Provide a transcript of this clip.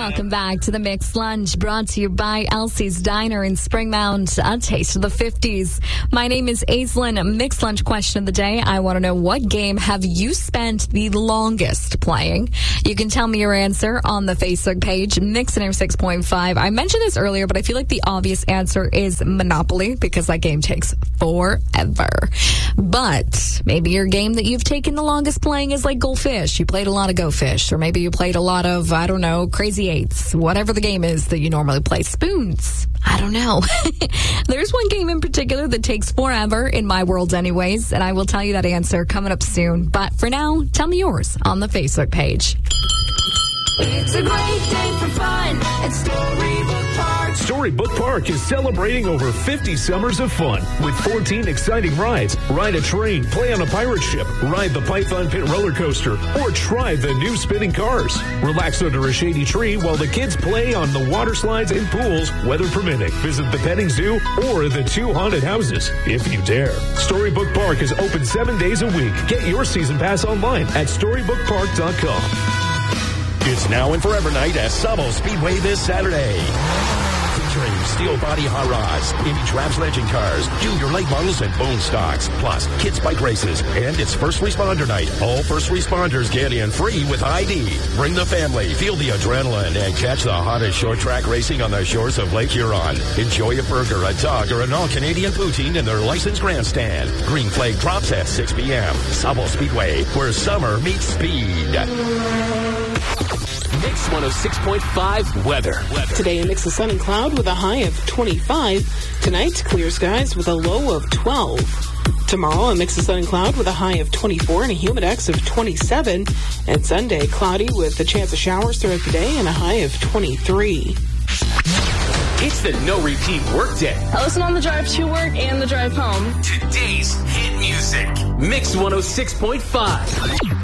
Welcome back to the Mixed Lunch, brought to you by Elsie's Diner in Springmount, a taste of the 50s. My name is Aislinn. Mixed Lunch question of the day. I want to know, what game have you spent the longest playing? You can tell me your answer on the Facebook page, Mix 6.5. I mentioned this earlier, but I feel like the obvious answer is Monopoly, because that game takes forever. But maybe your game that you've taken the longest playing is like Go Fish. You played a lot of Go Fish, or maybe you played a lot of, I don't know, Crazy Eights, whatever the game is that you normally play. Spoons. I don't know. There's one game in particular that takes forever, in my world anyways, and I will tell you that answer coming up soon. But for now, tell me yours on the Facebook page. It's a great day for fun at Storybook Park. Storybook Park is celebrating over 50 summers of fun with 14 exciting rides. Ride a train, play on a pirate ship, ride the Python Pit roller coaster, or try the new spinning cars. Relax under a shady tree while the kids play on the water slides and pools, weather permitting. Visit the petting zoo or the 2 haunted houses, if you dare. Storybook Park is open 7 days a week. Get your season pass online at StorybookPark.com. It's now and forever night at Sabo Speedway this Saturday. Featuring steel body hot rods, Indy Traps legend cars, junior late models, and bone stocks, plus kids bike races. And it's first responder night. All first responders get in free with ID. Bring the family, feel the adrenaline, and catch the hottest short track racing on the shores of Lake Huron. Enjoy a burger, a dog, or an all-Canadian poutine in their licensed grandstand. Green flag drops at 6 p.m. Sabo Speedway, where summer meets speed. Mix 106.5 weather. Today, a mix of sun and cloud with a high of 25. Tonight, clear skies with a low of 12. Tomorrow, a mix of sun and cloud with a high of 24 and a humidex of 27. And Sunday, cloudy with a chance of showers throughout the day and a high of 23. It's the no repeat work day. I listen on the drive to work and the drive home. Today's hit music. Mix 106.5.